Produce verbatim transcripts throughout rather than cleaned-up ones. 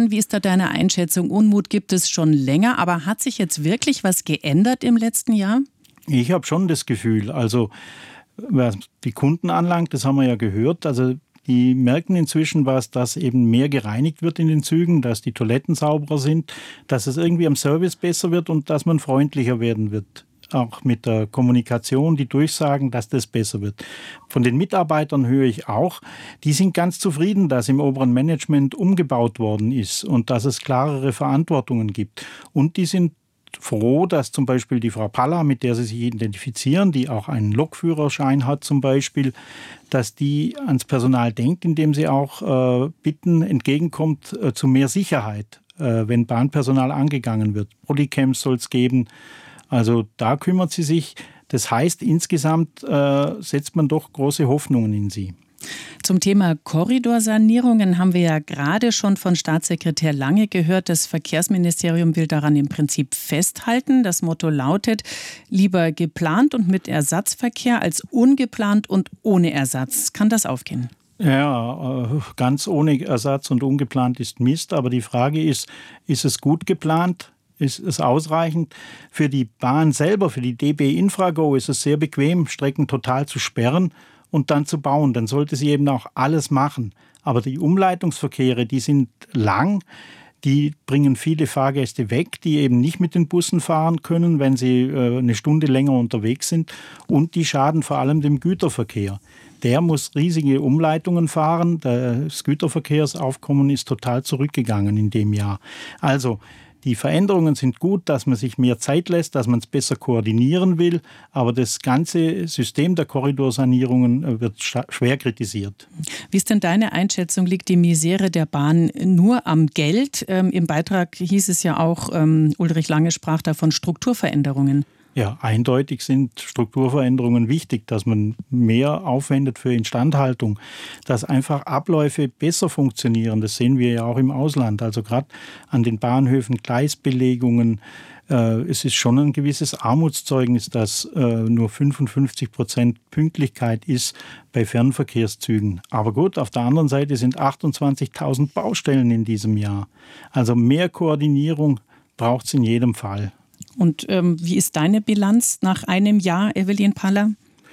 Bahn. Wie ist da deine Einschätzung? Unmut gibt es schon länger, aber hat sich jetzt wirklich was geändert im letzten Jahr? Ich habe schon das Gefühl, also was die Kunden anlangt, das haben wir ja gehört, also die merken inzwischen was, dass eben mehr gereinigt wird in den Zügen, dass die Toiletten sauberer sind, dass es irgendwie am Service besser wird und dass man freundlicher werden wird. Auch mit der Kommunikation, die Durchsagen, dass das besser wird. Von den Mitarbeitern höre ich auch, die sind ganz zufrieden, dass im oberen Management umgebaut worden ist und dass es klarere Verantwortungen gibt. Und die sind froh, dass zum Beispiel die Frau Palla, mit der sie sich identifizieren, die auch einen Lokführerschein hat zum Beispiel, dass die ans Personal denkt, indem sie auch äh, Bitten entgegenkommt äh, zu mehr Sicherheit, äh, wenn Bahnpersonal angegangen wird. Bodycams soll es geben. Also da kümmert sie sich. Das heißt, insgesamt äh, setzt man doch große Hoffnungen in sie. Zum Thema Korridorsanierungen haben wir ja gerade schon von Staatssekretär Lange gehört. Das Verkehrsministerium will daran im Prinzip festhalten. Das Motto lautet, lieber geplant und mit Ersatzverkehr als ungeplant und ohne Ersatz. Kann das aufgehen? Ja, ganz ohne Ersatz und ungeplant ist Mist. Aber die Frage ist, ist es gut geplant? Ist es ausreichend? Für die Bahn selber, für die D B Infrago ist es sehr bequem, Strecken total zu sperren und dann zu bauen. Dann sollte sie eben auch alles machen. Aber die Umleitungsverkehre, die sind lang, die bringen viele Fahrgäste weg, die eben nicht mit den Bussen fahren können, wenn sie äh, eine Stunde länger unterwegs sind. Und die schaden vor allem dem Güterverkehr. Der muss riesige Umleitungen fahren. Das Güterverkehrsaufkommen ist total zurückgegangen in dem Jahr. Also die Veränderungen sind gut, dass man sich mehr Zeit lässt, dass man es besser koordinieren will. Aber das ganze System der Korridorsanierungen wird schwer kritisiert. Wie ist denn deine Einschätzung? Liegt die Misere der Bahn nur am Geld? Ähm, Im Beitrag hieß es ja auch, ähm, Ulrich Lange sprach da von Strukturveränderungen. Ja, eindeutig sind Strukturveränderungen wichtig, dass man mehr aufwendet für Instandhaltung, dass einfach Abläufe besser funktionieren. Das sehen wir ja auch im Ausland. Also gerade an den Bahnhöfen, Gleisbelegungen. Äh, es ist schon ein gewisses Armutszeugnis, dass äh, nur fünfundfünfzig Prozent Pünktlichkeit ist bei Fernverkehrszügen. Aber gut, auf der anderen Seite sind achtundzwanzigtausend Baustellen in diesem Jahr. Also mehr Koordinierung braucht es in jedem Fall. Und ähm, wie ist deine Bilanz nach einem Jahr, Evelyn Palla?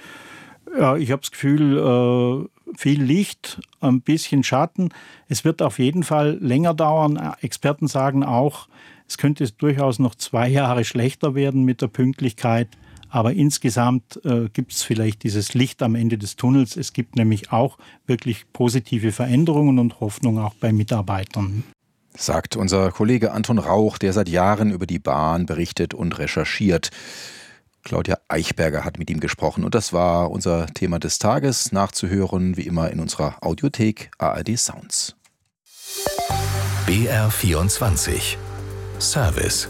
Ja, ich habe das Gefühl, äh, viel Licht, ein bisschen Schatten. Es wird auf jeden Fall länger dauern. Experten sagen auch, es könnte durchaus noch zwei Jahre schlechter werden mit der Pünktlichkeit. Aber insgesamt äh, gibt es vielleicht dieses Licht am Ende des Tunnels. Es gibt nämlich auch wirklich positive Veränderungen und Hoffnung auch bei Mitarbeitern. Sagt unser Kollege Anton Rauch, der seit Jahren über die Bahn berichtet und recherchiert. Claudia Eichberger hat mit ihm gesprochen und das war unser Thema des Tages, nachzuhören wie immer in unserer Audiothek A R D Sounds. B R vierundzwanzig Service.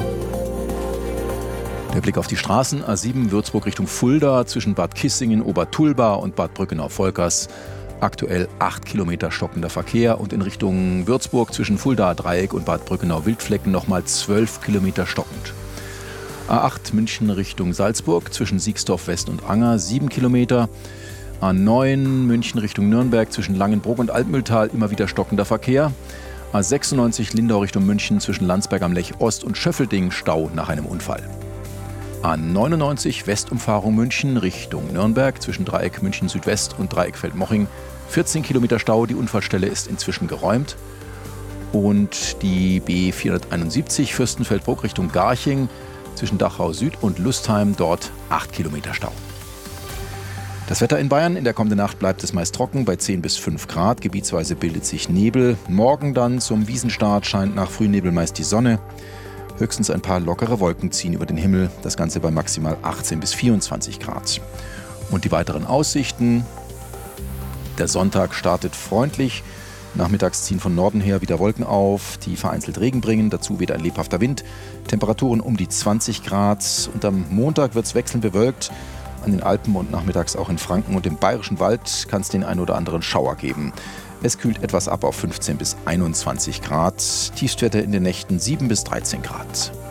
Der Blick auf die Straßen, A sieben Würzburg Richtung Fulda zwischen Bad Kissingen, Obertulba und Bad Brückenau-Volkers. Aktuell acht Kilometer stockender Verkehr und in Richtung Würzburg zwischen Fuldaer Dreieck und Bad Brückenau-Wildflecken nochmal zwölf Kilometer stockend. A acht München Richtung Salzburg zwischen Siegsdorf West und Anger sieben Kilometer. A neun München Richtung Nürnberg zwischen Langenbrock und Altmühltal immer wieder stockender Verkehr. A sechsundneunzig Lindau Richtung München zwischen Landsberg am Lech Ost und Schöffelding Stau nach einem Unfall. A neunundneunzig Westumfahrung München Richtung Nürnberg zwischen Dreieck München Südwest und Dreieck Feldmoching. vierzehn Kilometer Stau, die Unfallstelle ist inzwischen geräumt. Und die B vierhunderteinundsiebzig Fürstenfeldbruck Richtung Garching zwischen Dachau Süd und Lustheim, dort acht Kilometer Stau. Das Wetter in Bayern: In der kommenden Nacht bleibt es meist trocken bei zehn bis fünf Grad. Gebietsweise bildet sich Nebel. Morgen dann zum Wiesenstart scheint nach Frühnebel meist die Sonne. Höchstens ein paar lockere Wolken ziehen über den Himmel. Das Ganze bei maximal achtzehn bis vierundzwanzig Grad. Und die weiteren Aussichten: Der Sonntag startet freundlich. Nachmittags ziehen von Norden her wieder Wolken auf, die vereinzelt Regen bringen. Dazu weht ein lebhafter Wind. Temperaturen um die zwanzig Grad. Und am Montag wird es wechselnd bewölkt. An den Alpen und nachmittags auch in Franken und im Bayerischen Wald kann es den ein oder anderen Schauer geben. Es kühlt etwas ab auf fünfzehn bis einundzwanzig Grad. Tiefstwerte in den Nächten sieben bis dreizehn Grad.